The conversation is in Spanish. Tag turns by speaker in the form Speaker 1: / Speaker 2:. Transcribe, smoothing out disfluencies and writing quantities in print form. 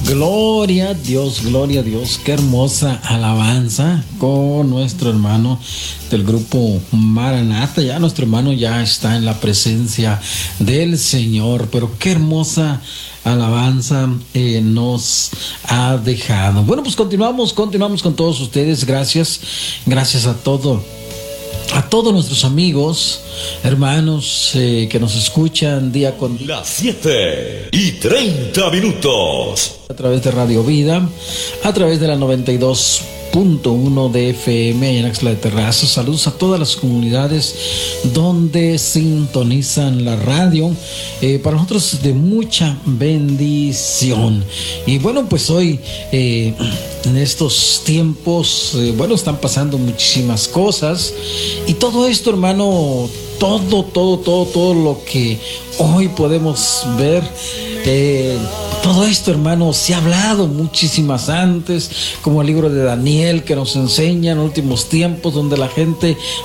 Speaker 1: Gloria a Dios, qué hermosa alabanza con nuestro hermano del grupo Maranata. Ya nuestro hermano ya está en la presencia del Señor, pero qué hermosa alabanza nos ha dejado. Bueno, pues continuamos con todos ustedes. Gracias a todos nuestros amigos, hermanos que nos escuchan día con día.
Speaker 2: Las 7:30
Speaker 1: a través de Radio Vida, a través de la 92.1 de FM en Axla de Terrazas. Saludos a todas las comunidades donde sintonizan la radio. Para nosotros es de mucha bendición. Y bueno, pues hoy en estos tiempos, están pasando muchísimas cosas. Y todo esto, hermano, todo lo que hoy podemos ver, todo esto, hermano, se ha hablado muchísimas antes, como el libro de Daniel que nos enseña en últimos tiempos, donde la gente